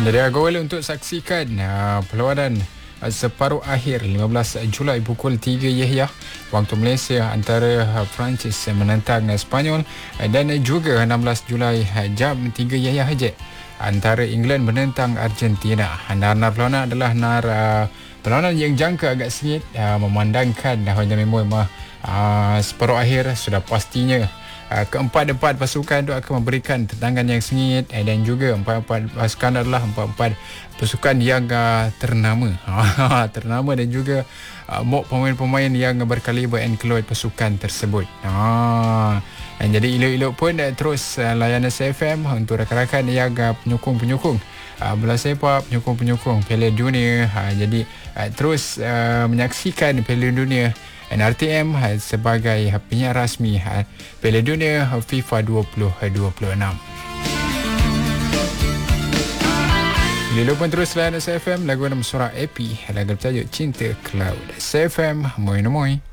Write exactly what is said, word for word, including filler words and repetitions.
Jadi agak untuk saksikan uh, perlawanan uh, separuh akhir lima belas Julai pukul tiga Yahya waktu Malaysia antara uh, Perancis menentang uh, Sepanyol uh, dan uh, juga enam belas Julai uh, jam tiga Yahya Haji antara England menentang Argentina. Nar-nar perlawanan adalah nar uh, perlawanan yang jangka agak sengit uh, memandangkan uh, hanya memang uh, separuh akhir sudah pastinya Uh, keempat-empat pasukan itu akan memberikan tendangan yang sengit uh, dan juga empat-empat pasukan adalah empat-empat pasukan yang uh, ternama ternama dan juga uh, mok pemain-pemain yang berkaliber enkloid pasukan tersebut. Uh, dan jadi elok-elok pun uh, terus uh, layan S F M untuk rakan-rakan yang uh, penyokong-penyokong uh, bola sepak, penyokong-penyokong Piala Dunia. Uh, jadi uh, terus uh, menyaksikan Piala Dunia N R T M sebagai penyiar rasmi Piala Dunia FIFA dua ribu dua puluh enam. Lilo pun terus layan S F M, lagu nama surah A P, lagu bertajuk Cinta Cloud. S F M, moi moi.